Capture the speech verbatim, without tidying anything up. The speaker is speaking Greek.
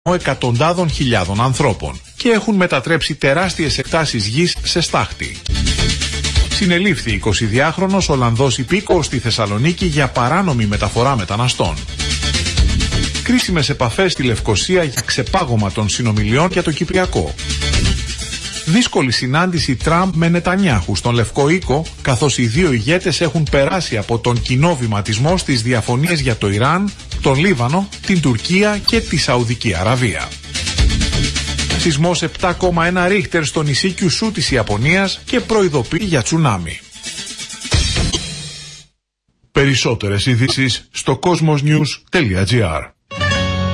εκατοντάδων χιλιάδων ανθρώπων και έχουν μετατρέψει τεράστιες εκτάσεις γης σε στάχτη. Συνελήφθη εικοσιδυάχρονος Ολλανδός υπήκοος στη Θεσσαλονίκη για παράνομη μεταφορά μεταναστών. Κρίσιμες επαφές στη Λευκοσία για ξεπάγωμα των συνομιλιών για το Κυπριακό. Δύσκολη συνάντηση Τραμπ με Νετανιάχου στον Λευκό Οίκο, καθώς οι δύο ηγέτες έχουν περάσει από τον κοινό βηματισμό στις διαφωνίες για το Ιράν, τον Λίβανο, την Τουρκία και τη Σαουδική Αραβία. Σεισμός επτά κόμμα ένα ρίχτερ στο νησί Κιουσού της Ιαπωνίας και προειδοποιεί για τσουνάμι. Περισσότερες ειδήσεις στο κόσμος νιους τελεία τζι άρ.